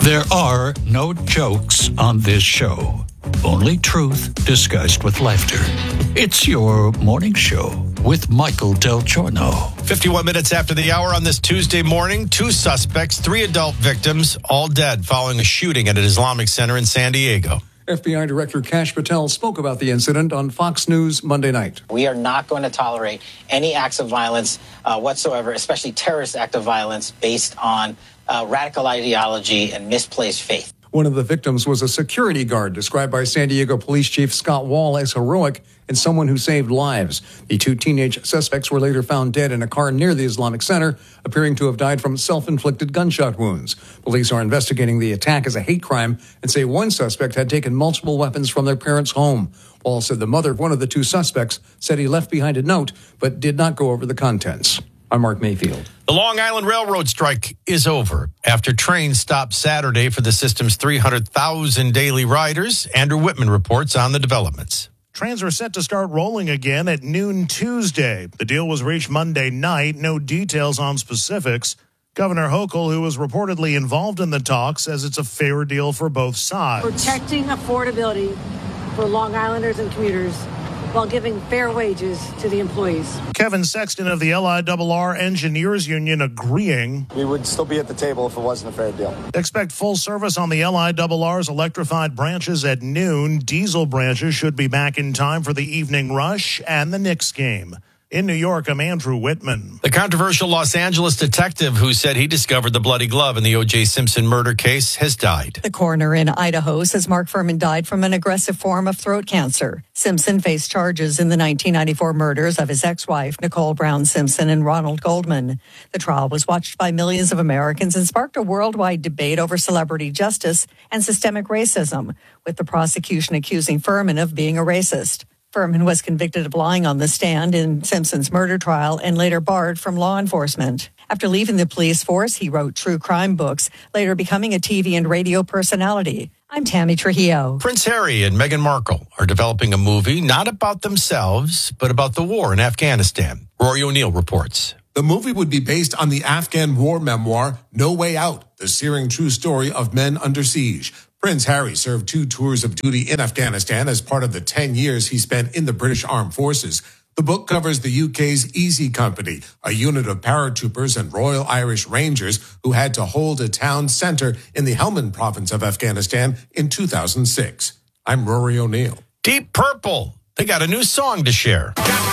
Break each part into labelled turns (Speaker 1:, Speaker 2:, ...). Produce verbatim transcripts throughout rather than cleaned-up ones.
Speaker 1: There are no jokes on this show. Only truth disguised with laughter. It's your morning show with Michael Del Giorno.
Speaker 2: fifty-one minutes after the hour on this Tuesday morning, two suspects, three adult victims, all dead following a shooting at an Islamic center in San Diego.
Speaker 3: F B I Director Kash Patel spoke about the incident on Fox News Monday night.
Speaker 4: We are not going to tolerate any acts of violence uh, whatsoever, especially terrorist act of violence based on uh, radical ideology and misplaced faith.
Speaker 3: One of the victims was a security guard described by San Diego Police Chief Scott Wall as heroic and someone who saved lives. The two teenage suspects were later found dead in a car near the Islamic Center, appearing to have died from self-inflicted gunshot wounds. Police are investigating the attack as a hate crime and say one suspect had taken multiple weapons from their parents' home. Wall said the mother of one of the two suspects said he left behind a note but did not go over the contents. I'm Mark Mayfield.
Speaker 2: The Long Island Railroad strike is over. After trains stopped Saturday for the system's three hundred thousand daily riders, Andrew Whitman reports on the developments.
Speaker 5: Trains are set to start rolling again at noon Tuesday. The deal was reached Monday night. No details on specifics. Governor Hochul, who was reportedly involved in the talks, says it's a fair deal for both sides.
Speaker 6: Protecting affordability for Long Islanders and commuters while giving fair wages to the employees.
Speaker 5: Kevin Sexton of the L I R R Engineers Union agreeing.
Speaker 7: We would still be at the table if it wasn't a fair deal.
Speaker 5: Expect full service on the L I R R's electrified branches at noon. Diesel branches should be back in time for the evening rush and the Knicks game. In New York, I'm Andrew Whitman.
Speaker 2: The controversial Los Angeles detective who said he discovered the bloody glove in the O J Simpson murder case has died.
Speaker 8: The coroner in Idaho says Mark Furman died from an aggressive form of throat cancer. Simpson faced charges in the nineteen ninety-four murders of his ex-wife, Nicole Brown Simpson, and Ronald Goldman. The trial was watched by millions of Americans and sparked a worldwide debate over celebrity justice and systemic racism, with the prosecution accusing Furman of being a racist. Furman was convicted of lying on the stand in Simpson's murder trial and later barred from law enforcement. After leaving the police force, he wrote true crime books, later becoming a T V and radio personality. I'm Tammy Trujillo.
Speaker 2: Prince Harry and Meghan Markle are developing a movie not about themselves, but about the war in Afghanistan. Rory O'Neill reports.
Speaker 9: The movie would be based on the Afghan war memoir, No Way Out, the searing true story of men under siege. Prince Harry served two tours of duty in Afghanistan as part of the ten years he spent in the British Armed Forces. The book covers the U K's Easy Company, a unit of paratroopers and Royal Irish Rangers who had to hold a town center in the Helmand province of Afghanistan in two thousand six. I'm Rory O'Neill.
Speaker 2: Deep Purple. They got a new song to share.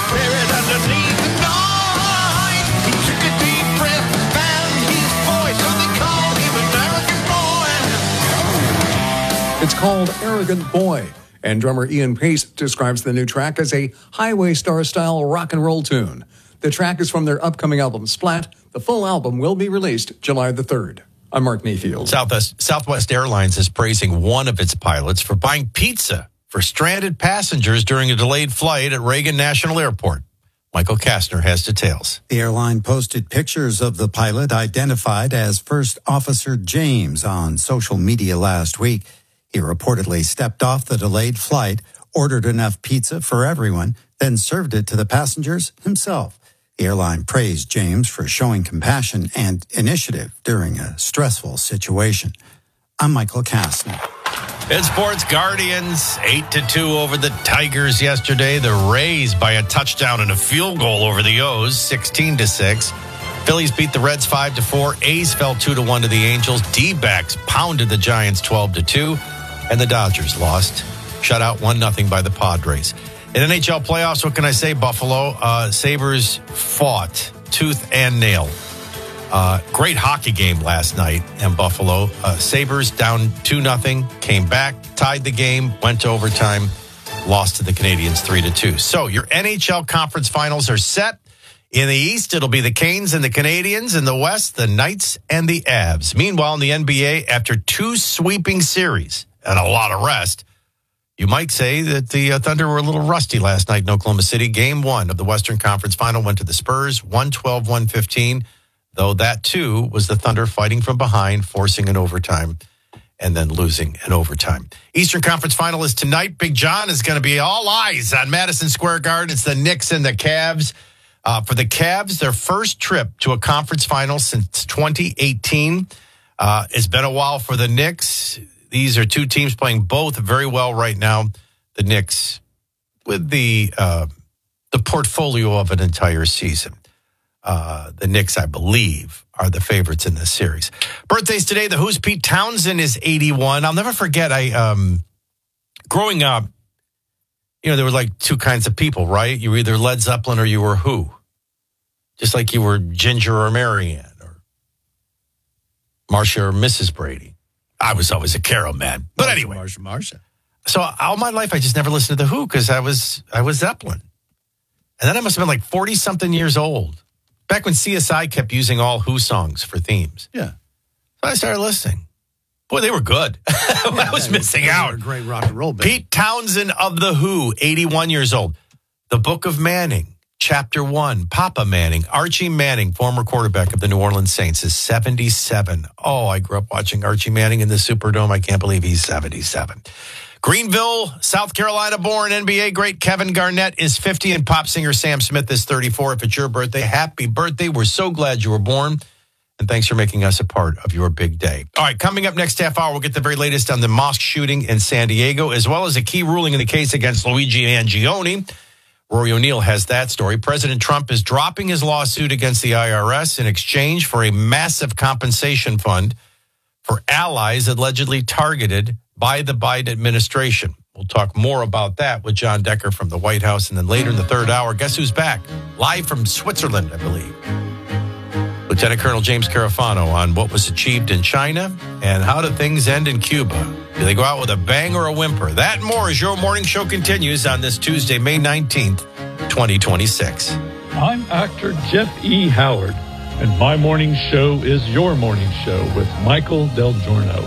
Speaker 3: It's called Arrogant Boy, and drummer Ian Pace describes the new track as a highway star-style rock and roll tune. The track is from their upcoming album, Splat. The full album will be released July the third. I'm Mark Mayfield.
Speaker 2: Southwest, Southwest Airlines is praising one of its pilots for buying pizza for stranded passengers during a delayed flight at Reagan National Airport. Michael Kastner has details.
Speaker 10: The airline posted pictures of the pilot identified as First Officer James on social media last week. He reportedly stepped off the delayed flight, ordered enough pizza for everyone, then served it to the passengers himself. The airline praised James for showing compassion and initiative during a stressful situation. I'm Michael Kastner.
Speaker 2: In sports, Guardians eight to two over the Tigers yesterday. The Rays by a touchdown and a field goal over the O's, sixteen to six. Phillies beat the Reds five to four. A's fell two to one to the Angels. D-backs pounded the Giants twelve to two. And the Dodgers lost. Shut out one nothing by the Padres. In N H L playoffs, what can I say, Buffalo? Uh, Sabres fought tooth and nail. Uh, great hockey game last night in Buffalo. Uh, Sabres down two nothing, came back, tied the game, went to overtime, lost to the Canadiens three to two. So your N H L conference finals are set. In the East, it'll be the Canes and the Canadiens. In the West, the Knights and the Avs. Meanwhile, in the N B A, after two sweeping series and a lot of rest, you might say that the uh, Thunder were a little rusty last night in Oklahoma City. Game one of the Western Conference Final went to the Spurs, one twelve one fifteen, though that, too, was the Thunder fighting from behind, forcing an overtime, and then losing an overtime. Eastern Conference Final is tonight. Big John is going to be all eyes on Madison Square Garden. It's the Knicks and the Cavs. Uh, for the Cavs, their first trip to a conference final since twenty eighteen. Uh, it's been a while for the Knicks. These are two teams playing both very well right now. The Knicks with the uh, the portfolio of an entire season. Uh, the Knicks, I believe, are the favorites in this series. Birthdays today. The Who's Pete Townsend is eighty-one. I'll never forget, I um, growing up, you know, there were like two kinds of people, right? You were either Led Zeppelin or you were Who. Just like you were Ginger or Marianne or Marcia or Missus Brady. I was always a Carol man. But
Speaker 11: Marsha,
Speaker 2: anyway.
Speaker 11: Marsha, Marsha.
Speaker 2: So all my life, I just never listened to The Who because I was I was Zeppelin. And then I must have been like forty-something years old. Back when C S I kept using all Who songs for themes.
Speaker 11: Yeah.
Speaker 2: So I started listening. Boy, they were good. I was
Speaker 11: yeah,
Speaker 2: missing
Speaker 11: they were
Speaker 2: out.
Speaker 11: a great rock and roll band.
Speaker 2: Pete Townsend of The Who, eighty-one years old. The Book of Manning, Chapter one, Papa Manning. Archie Manning, former quarterback of the New Orleans Saints, is seventy-seven. Oh, I grew up watching Archie Manning in the Superdome. I can't believe he's seventy-seven. Greenville, South Carolina born N B A great Kevin Garnett is fifty, and pop singer Sam Smith is thirty-four. If it's your birthday, happy birthday. We're so glad you were born, and thanks for making us a part of your big day. All right, coming up next half hour, we'll get the very latest on the mosque shooting in San Diego, as well as a key ruling in the case against Luigi Mangione. Rory O'Neill has that story. President Trump is dropping his lawsuit against the I R S in exchange for a massive compensation fund for allies allegedly targeted by the Biden administration. We'll talk more about that with John Decker from the White House. And then later in the third hour, guess who's back? Live from Switzerland, I believe. Lieutenant Colonel James Carafano on what was achieved in China and how did things end in Cuba. Do they go out with a bang or a whimper? That and more as your morning show continues on this Tuesday, May nineteenth, twenty twenty-six.
Speaker 12: I'm actor Jeff E. Howard, and my morning show is your morning show with Michael Del Giorno,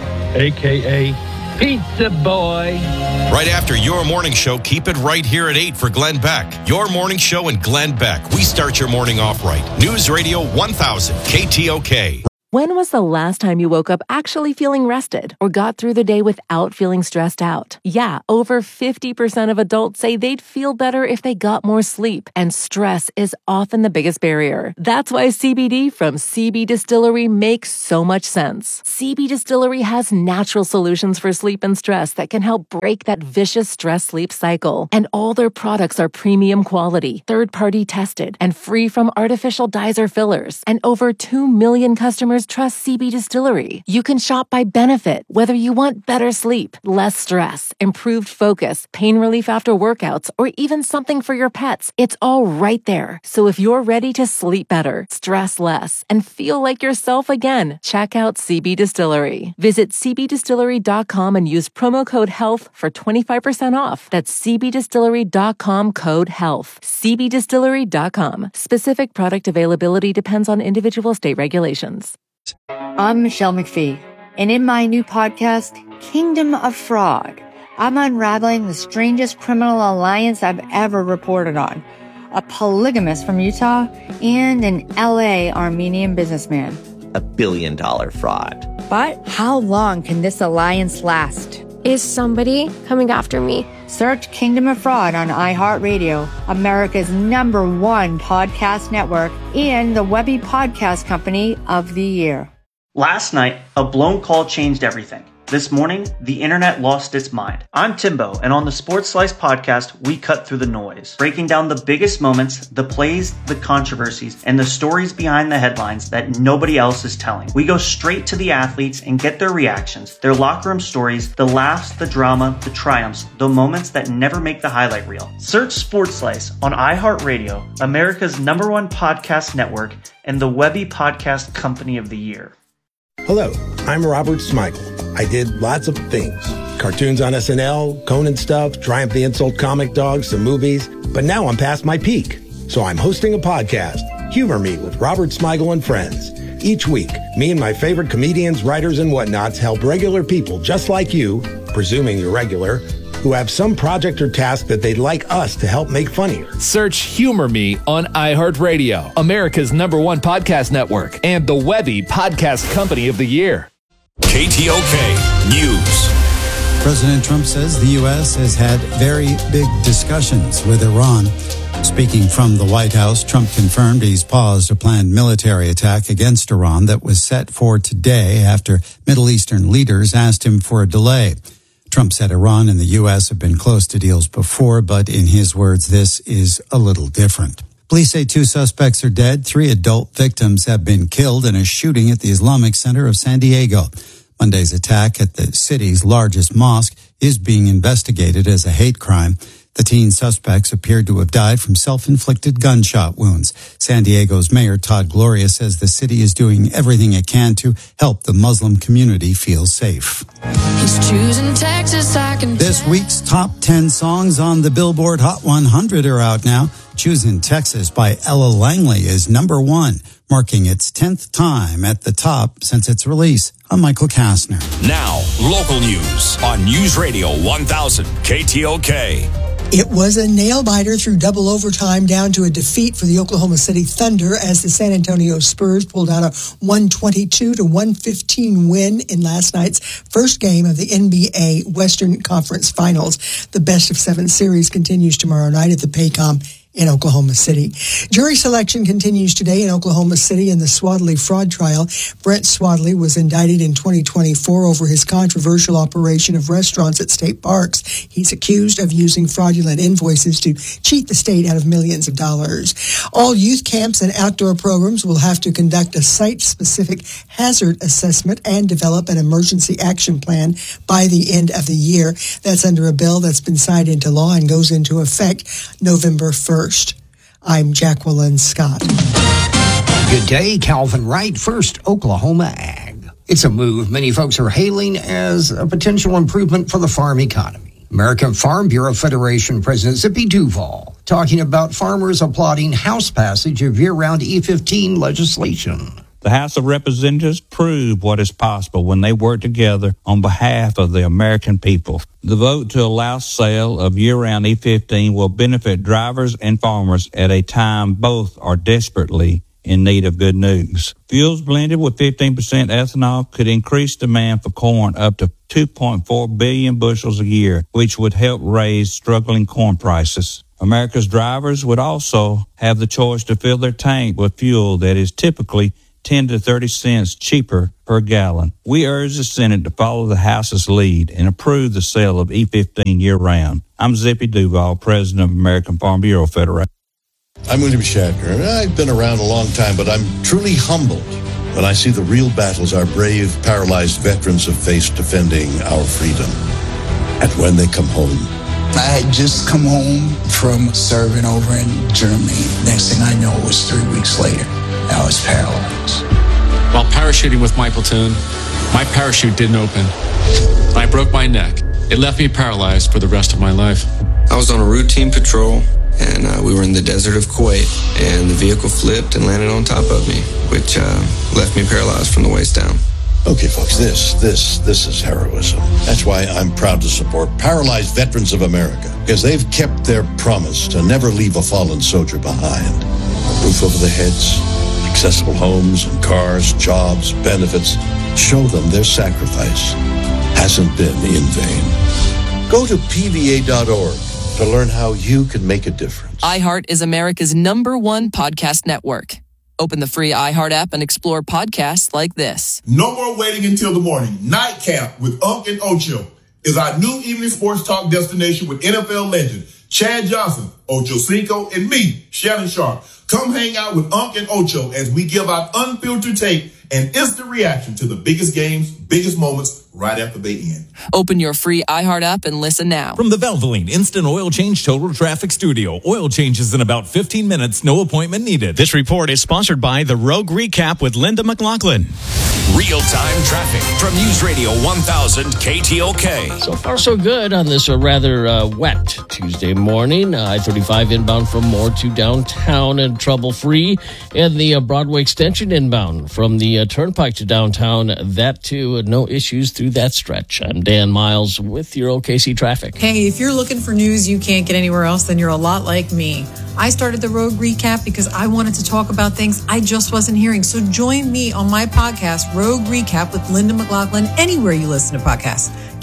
Speaker 12: a k a. Pizza Boy.
Speaker 2: Right after your morning show, keep it right here at eight for Glenn Beck. Your morning show and Glenn Beck. We start your morning off right. News Radio one thousand, K T O K.
Speaker 13: When was the last time you woke up actually feeling rested or got through the day without feeling stressed out? Yeah, over fifty percent of adults say they'd feel better if they got more sleep, and stress is often the biggest barrier. That's why C B D from C B Distillery makes so much sense. C B Distillery has natural solutions for sleep and stress that can help break that vicious stress-sleep cycle. And all their products are premium quality, third-party tested, and free from artificial dyes or fillers. And over two million customers trust C B Distillery. You can shop by benefit, whether you want better sleep, less stress, improved focus, pain relief after workouts, or even something for your pets. It's all right there. So if you're ready to sleep better, stress less, and feel like yourself again, check out C B Distillery. Visit c b distillery dot com and use promo code HEALTH for twenty-five percent off. That's c b distillery dot com code HEALTH. c b distillery dot com. Specific product availability depends on individual state regulations.
Speaker 14: I'm Michelle McPhee, and in my new podcast, Kingdom of Fraud, I'm unraveling the strangest criminal alliance I've ever reported on. A polygamist from Utah and an L A Armenian businessman.
Speaker 15: A billion dollar fraud.
Speaker 14: But how long can this alliance last?
Speaker 16: Is somebody coming after me?
Speaker 14: Search Kingdom of Fraud on iHeartRadio, America's number one podcast network, and the Webby Podcast Company of the Year.
Speaker 17: Last night, a blown call changed everything. This morning, the internet lost its mind. I'm Timbo, and on the Sports Slice podcast, we cut through the noise, breaking down the biggest moments, the plays, the controversies, and the stories behind the headlines that nobody else is telling. We go straight to the athletes and get their reactions, their locker room stories, the laughs, the drama, the triumphs, the moments that never make the highlight reel. Search Sports Slice on iHeartRadio, America's number one podcast network, and the Webby Podcast Company of the Year.
Speaker 18: Hello, I'm Robert Smigel. I did lots of things. Cartoons on S N L, Conan stuff, Triumph the Insult comic dogs, some movies. But now I'm past my peak. So I'm hosting a podcast, Humor Me with Robert Smigel and Friends. Each week, me and my favorite comedians, writers, and whatnots help regular people just like you, presuming you're regular, who have some project or task that they'd like us to help make funnier.
Speaker 19: Search Humor Me on iHeartRadio, America's number one podcast network, and the Webby Podcast Company of the Year.
Speaker 1: K T O K News.
Speaker 10: President Trump says the U S has had very big discussions with Iran. Speaking from the White House, Trump confirmed he's paused a planned military attack against Iran that was set for today after Middle Eastern leaders asked him for a delay. Trump said Iran and the U S have been close to deals before, but in his words, this is a little different. Police say two suspects are dead. Three adult victims have been killed in a shooting at the Islamic Center of San Diego. Monday's attack at the city's largest mosque is being investigated as a hate crime. The teen suspects appeared to have died from self-inflicted gunshot wounds. San Diego's Mayor Todd Gloria says the city is doing everything it can to help the Muslim community feel safe.
Speaker 11: He's choosing Texas, I can
Speaker 10: This week's top ten songs on the Billboard Hot one hundred are out now. Choosing Texas by Ella Langley is number one, marking its tenth time at the top since its release. I'm Michael Kastner.
Speaker 20: Now, local news on News Radio one thousand K T O K.
Speaker 21: It was a nail-biter through double overtime down to a defeat for the Oklahoma City Thunder as the San Antonio Spurs pulled out a one twenty-two to one fifteen win in last night's first game of the N B A Western Conference Finals. The best of seven series continues tomorrow night at the Paycom in Oklahoma City. Jury selection continues today in Oklahoma City in the Swadley fraud trial. Brent Swadley was indicted in twenty twenty-four over his controversial operation of restaurants at state parks. He's accused of using fraudulent invoices to cheat the state out of millions of dollars. All youth camps and outdoor programs will have to conduct a site-specific hazard assessment and develop an emergency action plan by the end of the year. That's under a bill that's been signed into law and goes into effect November first. I'm Jacqueline Scott.
Speaker 22: Good day, Calvin Wright, First Oklahoma Ag. It's a move many folks are hailing as a potential improvement for the farm economy. American Farm Bureau Federation President Zippy Duval talking about farmers applauding House passage of year-round E fifteen legislation.
Speaker 23: The House of Representatives proved what is possible when they work together on behalf of the American people. The vote to allow sale of year-round E fifteen will benefit drivers and farmers at a time both are desperately in need of good news. Fuels blended with fifteen percent ethanol could increase demand for corn up to two point four billion bushels a year, which would help raise struggling corn prices. America's drivers would also have the choice to fill their tank with fuel that is typically ten to thirty cents cheaper per gallon. We urge the Senate to follow the House's lead and approve the sale of E fifteen year-round. I'm Zippy Duval, President of American Farm Bureau Federation.
Speaker 24: I'm William Shatner, and I've been around a long time, but I'm truly humbled when I see the real battles our brave, paralyzed veterans have faced defending our freedom. And when they come home,
Speaker 25: I had just come home from serving over in Germany. Next thing I know, it was three weeks later. I was paralyzed.
Speaker 26: While parachuting with my platoon, my parachute didn't open. I broke my neck. It left me paralyzed for the rest of my life.
Speaker 27: I was on a routine patrol, and uh, we were in the desert of Kuwait, and the vehicle flipped and landed on top of me, which uh, left me paralyzed from the waist down.
Speaker 24: Okay, folks, this, this, this is heroism. That's why I'm proud to support Paralyzed Veterans of America, because they've kept their promise to never leave a fallen soldier behind. A roof over their heads, accessible homes and cars, jobs, benefits. Show them their sacrifice hasn't been in vain. Go to P V A dot org to learn how you can make a difference.
Speaker 28: iHeart is America's number one podcast network. Open the free iHeart app and explore podcasts like this.
Speaker 29: No more waiting until the morning. Night Camp with Unc and Ocho is our new evening sports talk destination with N F L legend Chad Johnson, Ocho Cinco, and me, Shannon Sharp. Come hang out with Unc and Ocho as we give out unfiltered tape and instant reaction to the biggest games, biggest moments right after they end.
Speaker 28: Open your free iHeart app and listen now.
Speaker 30: From the Valvoline Instant Oil Change Total Traffic Studio. Oil changes in about fifteen minutes, no appointment needed.
Speaker 31: This report is sponsored by The Rogue Recap with Linda McLaughlin.
Speaker 20: Real-time traffic from News Radio one thousand K T O K.
Speaker 32: So far, so good on this uh, rather uh, wet Tuesday morning. Uh, I thirty-five inbound from Moore to downtown and trouble-free. And the uh, Broadway extension inbound from the uh, Turnpike to downtown. That, too, uh, no issues through that stretch. I'm Dan Miles with your O K C traffic.
Speaker 33: Hey, if you're looking for news you can't get anywhere else, then you're a lot like me. I started the Rogue Recap because I wanted to talk about things I just wasn't hearing. So join me on my podcast, Rogue Recap with Linda McLaughlin, anywhere you listen to podcasts.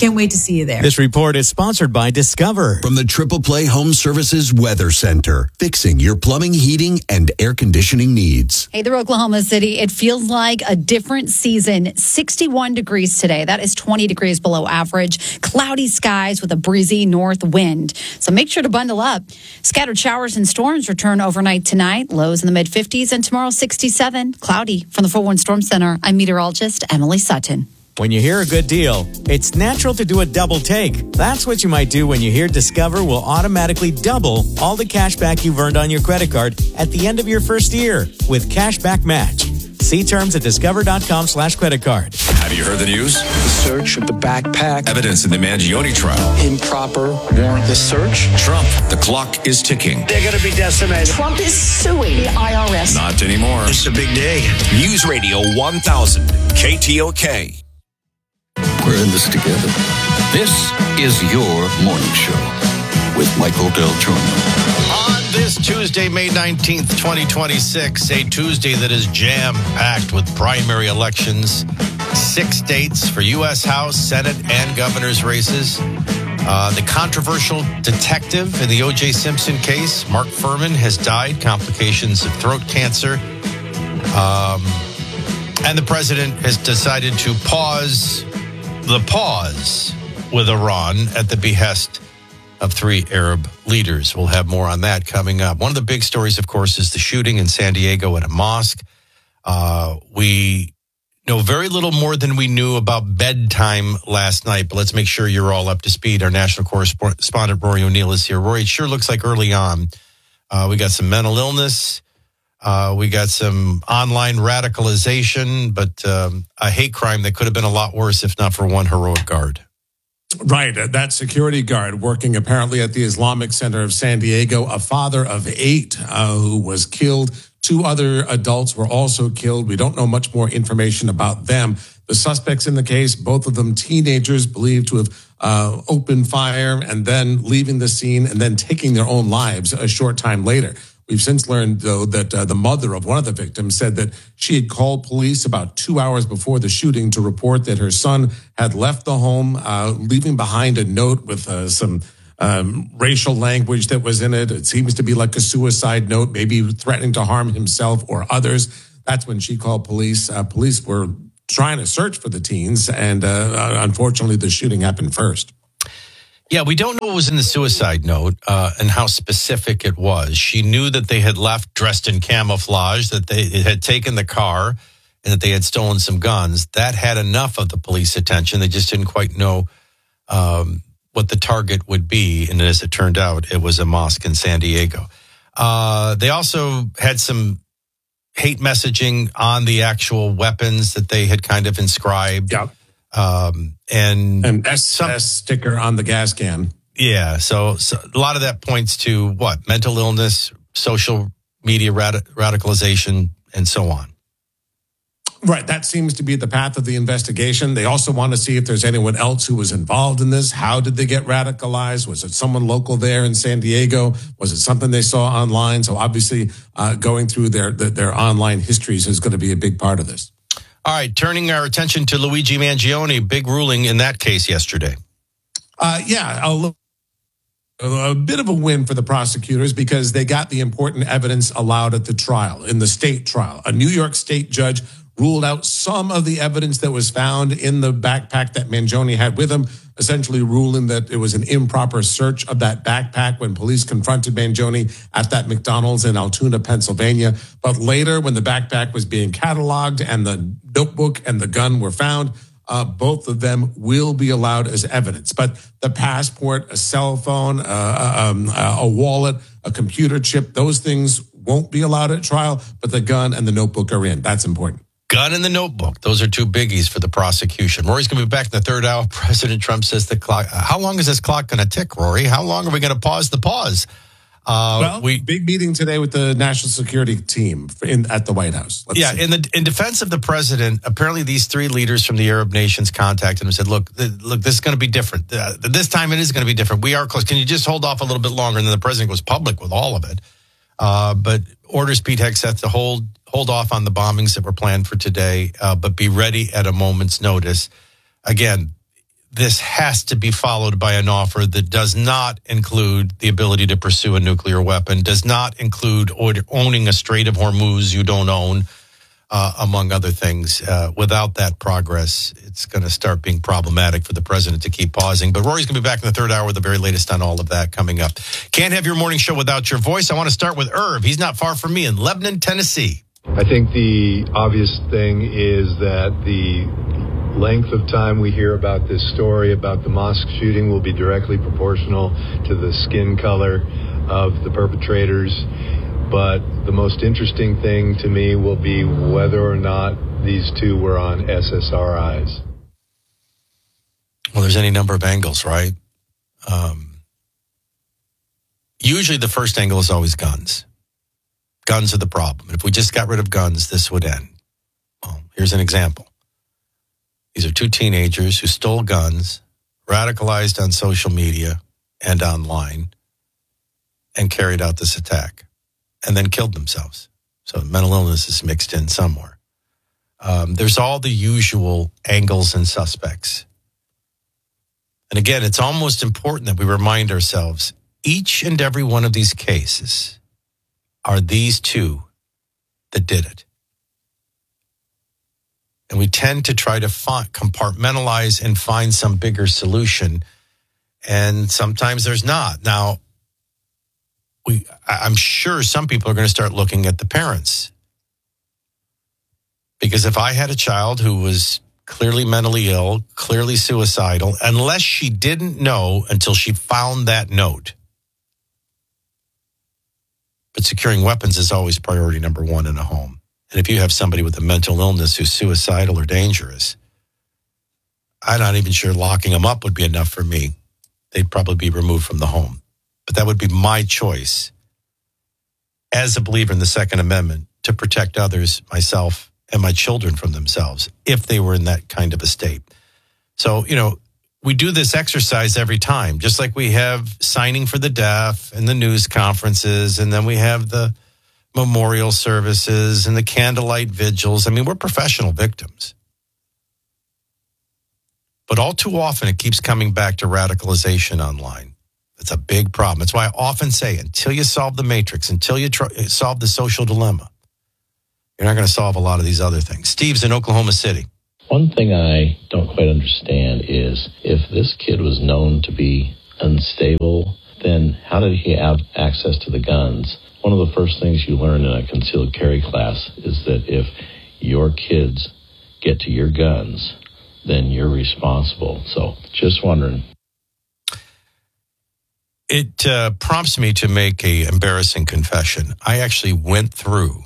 Speaker 33: Can't wait to see you there.
Speaker 31: This report is sponsored by Discover.
Speaker 2: From the Triple Play Home Services Weather Center, fixing your plumbing, heating, and air conditioning needs.
Speaker 3: Hey there, Oklahoma City. It feels like a different season. sixty-one degrees today. That is twenty degrees below average. Cloudy skies with a breezy north wind. So make sure to bundle up. Scattered showers and storms return overnight tonight. Lows in the mid fifties, and tomorrow sixty-seven. Cloudy. From the four one Storm Center, I'm meteorologist Emily Sutton.
Speaker 31: When you hear a good deal, it's natural to do a double take. That's what you might do when you hear Discover will automatically double all the cash back you've earned on your credit card at the end of your first year with Cashback Match. See terms at discover.com slash credit card.
Speaker 20: Have you heard the news?
Speaker 4: The search of the backpack.
Speaker 20: Evidence in the Mangione trial.
Speaker 4: Improper warrantless search.
Speaker 20: Trump, the clock is ticking.
Speaker 4: They're going to be decimated.
Speaker 3: Trump is suing the I R S.
Speaker 20: Not anymore.
Speaker 4: It's a big day.
Speaker 20: News Radio one thousand, K T O K.
Speaker 1: We're in this together. This is your morning show with Michael Del Giorno.
Speaker 5: On this Tuesday, May nineteenth, twenty twenty-six, a Tuesday that is jam-packed with primary elections, six states for U S House, Senate, and governor's races. Uh, the controversial detective in the O J Simpson case, Mark Furman, has died, complications of throat cancer. Um, and the president has decided to pause the pause with Iran at the behest of three Arab leaders. We'll have more on that coming up. One of the big stories, of course, is the shooting in San Diego at a mosque. Uh, we know very little more than we knew about bedtime last night, but let's make sure you're all up to speed. Our national correspondent, Rory O'Neill, is here. Rory, it sure looks like early on. Uh, we got some mental illness. Uh, we got some online radicalization, but um, a hate crime that could have been a lot worse if not for one heroic guard.
Speaker 6: Right. That security guard working apparently at the Islamic Center of San Diego, a father of eight uh, who was killed. Two other adults were also killed. We don't know much more information about them. The suspects in the case, both of them teenagers, believed to have uh, opened fire and then leaving the scene and then taking their own lives a short time later. We've since learned, though, that uh, the mother of one of the victims said that she had called police about two hours before the shooting to report that her son had left the home, uh, leaving behind a note with uh, some um, racial language that was in it. It seems to be like a suicide note, maybe threatening to harm himself or others. That's when she called police. Uh, police were trying to search for the teens, and uh, unfortunately, the shooting happened first.
Speaker 5: Yeah, we don't know what was in the suicide note uh, and how specific it was. She knew that they had left dressed in camouflage, that they had taken the car, and that they had stolen some guns. That had enough of the police attention. They just didn't quite know um, what the target would be. And as it turned out, it was a mosque in San Diego. Uh, they also had some hate messaging on the actual weapons that they had kind of inscribed.
Speaker 6: Yeah.
Speaker 5: Um, and
Speaker 6: an S S sticker on the gas can.
Speaker 5: Yeah. So, so a lot of that points to what? Mental illness, social media rad- radicalization, and so on.
Speaker 6: Right. That seems to be the path of the investigation. They also want to see if there's anyone else who was involved in this. How did they get radicalized? Was it someone local there in San Diego? Was it something they saw online? So obviously uh, going through their, their, their online histories is going to be a big part of this.
Speaker 5: All right, turning our attention to Luigi Mangione, big ruling in that case yesterday.
Speaker 6: Uh, yeah, a, a bit of a win for the prosecutors because they got the important evidence allowed at the trial, in the state trial. A New York state judge ruled out some of the evidence that was found in the backpack that Mangione had with him, essentially ruling that it was an improper search of that backpack when police confronted Mangione at that McDonald's in Altoona, Pennsylvania. But later, when the backpack was being cataloged and the notebook and the gun were found, uh, both of them will be allowed as evidence. But the passport, a cell phone, uh, um, a wallet, a computer chip, those things won't be allowed at trial, but the gun and the notebook are in. That's important.
Speaker 5: Gun in the notebook. Those are two biggies for the prosecution. Rory's going to be back in the third hour. President Trump says the clock. How long is this clock going to tick, Rory? How long are we going to pause the pause?
Speaker 6: Uh, well, we big meeting today with the national security team in, at the White House.
Speaker 5: Let's yeah, see. in the in defense of the president, apparently these three leaders from the Arab nations contacted him and said, "Look, th- look, this is going to be different. Uh, this time it is going to be different. We are close. Can you just hold off a little bit longer?" And then the president goes public with all of it. Uh, but orders Pete Hegseth to hold hold off on the bombings that were planned for today, uh, but be ready at a moment's notice. Again, this has to be followed by an offer that does not include the ability to pursue a nuclear weapon, does not include owning a Strait of Hormuz you don't own, uh, among other things. Uh, without that progress, it's going to start being problematic for the president to keep pausing. But Rory's going to be back in the third hour with the very latest on all of that coming up. Can't have your morning show without your voice. I want to start with Irv. He's not far from me in Lebanon, Tennessee.
Speaker 7: I think the obvious thing is that the length of time we hear about this story about the mosque shooting will be directly proportional to the skin color of the perpetrators. But the most interesting thing to me will be whether or not these two were on S S R Is.
Speaker 5: Well, there's any number of angles, right? Um, usually the first angle is always guns. Guns are the problem. If we just got rid of guns, this would end. Well, here's an example. These are two teenagers who stole guns, radicalized on social media and online, and carried out this attack, and then killed themselves. So mental illness is mixed in somewhere. Um, there's all the usual angles and suspects. And again, it's almost important that we remind ourselves, each and every one of these cases are these two that did it. And we tend to try to find, compartmentalize and find some bigger solution. And sometimes there's not. Now, we, I'm sure some people are going to start looking at the parents. Because if I had a child who was clearly mentally ill, clearly suicidal, unless she didn't know until she found that note. But securing weapons is always priority number one in a home. And if you have somebody with a mental illness who's suicidal or dangerous, I'm not even sure locking them up would be enough for me. They'd probably be removed from the home. But that would be my choice as a believer in the Second Amendment to protect others, myself, and my children from themselves if they were in that kind of a state. So, you know, we do this exercise every time, just like we have signing for the deaf and the news conferences, and then we have the memorial services and the candlelight vigils. I mean, we're professional victims. But all too often, it keeps coming back to radicalization online. It's a big problem. That's why I often say, until you solve the matrix, until you try, solve the social dilemma, you're not going to solve a lot of these other things. Steve's in Oklahoma City.
Speaker 8: One thing I don't quite understand is if this kid was known to be unstable, then how did he have access to the guns? One of the first things you learn in a concealed carry class is that if your kids get to your guns, then you're responsible. So just wondering.
Speaker 5: It uh, prompts me to make a embarrassing confession. I actually went through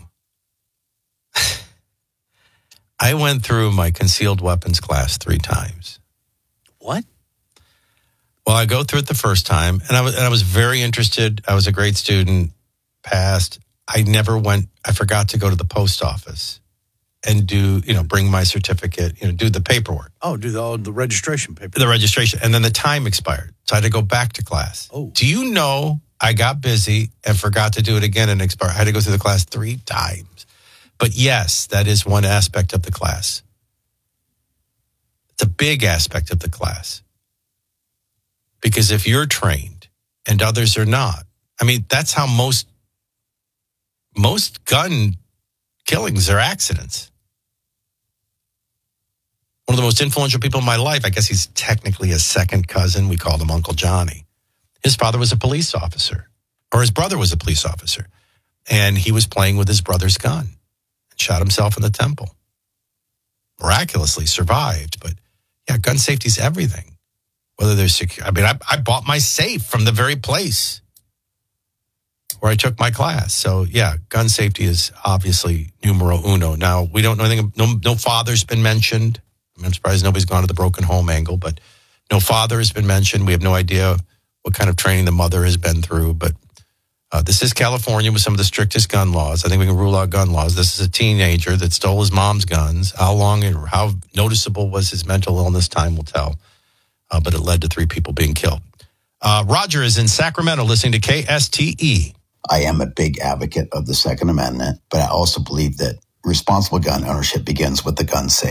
Speaker 5: I went through my concealed weapons class three times.
Speaker 4: What?
Speaker 5: Well, I go through it the first time, and I was, and I was very interested. I was a great student, passed. I never went, I forgot to go to the post office and do, you know, bring my certificate, you know, do the paperwork.
Speaker 4: Oh, do the, oh, the registration paper.
Speaker 5: The registration. And then the time expired. So I had to go back to class.
Speaker 4: Oh.
Speaker 5: Do you know I got busy and forgot to do it again and expired? I had to go through the class three times. But yes, that is one aspect of the class. It's a big aspect of the class. Because if you're trained and others are not, I mean, that's how most most gun killings are accidents. One of the most influential people in my life, I guess he's technically a second cousin. We called him Uncle Johnny. His father was a police officer, or his brother was a police officer. And he was playing with his brother's gun. Shot himself in the temple. Miraculously survived. But yeah, gun safety is everything. Whether they're secure. I mean, I, I bought my safe from the very place where I took my class. So yeah, gun safety is obviously numero uno. Now, we don't know anything. No, no father's been mentioned. I'm surprised nobody's gone to the broken home angle, but no father has been mentioned. We have no idea what kind of training the mother has been through, but Uh, this is California with some of the strictest gun laws. I think we can rule out gun laws. This is a teenager that stole his mom's guns. How long or how noticeable was his mental illness? Time will tell. Uh, but it led to three people being killed. Uh, Roger is in Sacramento listening to K S T E.
Speaker 9: I am a big advocate of the Second Amendment, but I also believe that responsible gun ownership begins with the gun safe.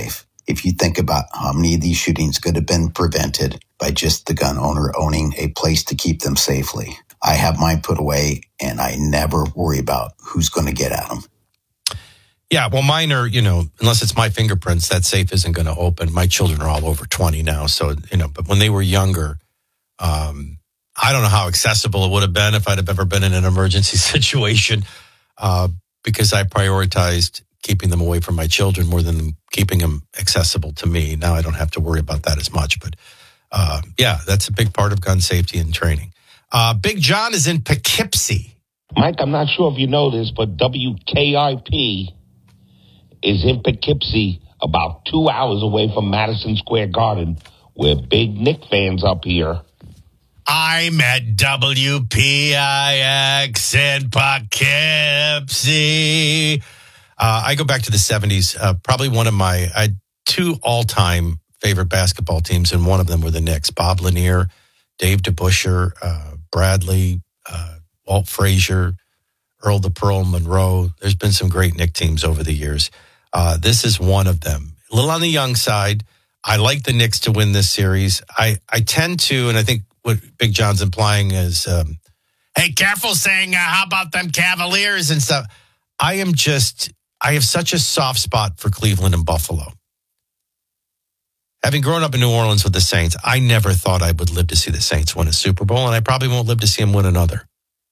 Speaker 9: if you think about how many of these shootings could have been prevented by just the gun owner owning a place to keep them safely. I have mine put away, and I never worry about who's going to get at them.
Speaker 5: Yeah, well, mine are, you know, unless it's my fingerprints, that safe isn't going to open. My children are all over twenty now, so, you know, but when they were younger, um, I don't know how accessible it would have been if I'd have ever been in an emergency situation, uh, because I prioritized keeping them away from my children more than keeping them accessible to me. Now I don't have to worry about that as much, but uh, yeah, that's a big part of gun safety and training. Uh, Big John is in Poughkeepsie.
Speaker 10: Mike, I'm not sure if you know this, but W K I P is in Poughkeepsie, about two hours away from Madison Square Garden. We're big Knick fans up here.
Speaker 5: I'm at W P I X in Poughkeepsie. Uh, I go back to the seventies. Uh, probably one of my I had two all-time favorite basketball teams, and one of them were the Knicks. Bob Lanier, Dave DeBusschere, uh, Bradley, uh, Walt Frazier, Earl the Pearl Monroe. There's been some great Knick teams over the years. Uh, this is one of them. A little on the young side. I like the Knicks to win this series. I, I tend to, and I think what Big John's implying is, um, hey, careful saying, uh, how about them Cavaliers and stuff. I am just, I have such a soft spot for Cleveland and Buffalo. Having grown up in New Orleans with the Saints, I never thought I would live to see the Saints win a Super Bowl, and I probably won't live to see them win another.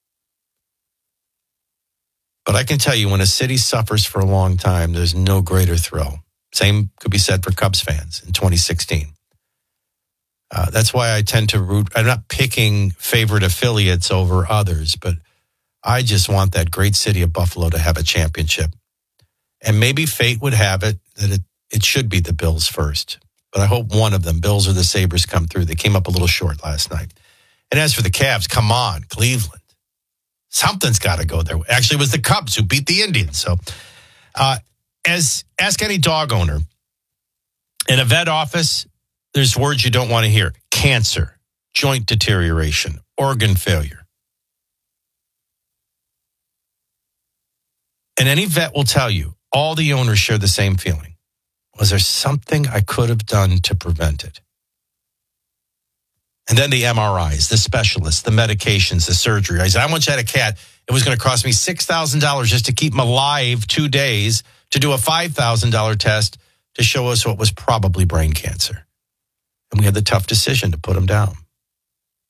Speaker 5: But I can tell you, when a city suffers for a long time, there's no greater thrill. Same could be said for Cubs fans in twenty sixteen. Uh, that's why I tend to root. I'm not picking favorite affiliates over others, but I just want that great city of Buffalo to have a championship. And maybe fate would have it that it, it should be the Bills first. But I hope one of them, Bills or the Sabres, come through. They came up a little short last night. And as for the Cavs, come on, Cleveland. Something's got to go there. Actually, it was the Cubs who beat the Indians. So, uh, as ask any dog owner, in a vet office, there's words you don't want to hear. Cancer, joint deterioration, organ failure. And any vet will tell you, all the owners share the same feeling. Was there something I could have done to prevent it? And then the M R Is, the specialists, the medications, the surgery. I said, I once had a cat. It was going to cost me six thousand dollars just to keep him alive two days to do a five thousand dollars test to show us what was probably brain cancer. And we had the tough decision to put him down.